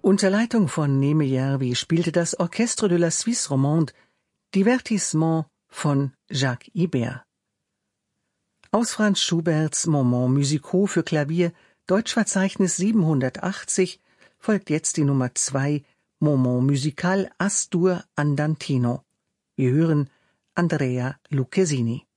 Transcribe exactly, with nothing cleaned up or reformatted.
Unter Leitung von Neeme Järvi spielte das Orchestre de la Suisse Romande Divertissement von Jacques Ibert. Aus Franz Schuberts Moments musicaux für Klavier, Deutschverzeichnis siebenhundertachtzig, folgt jetzt die Nummer zwei, Moments musical As-dur andantino. Wir hören Andrea Lucchesini.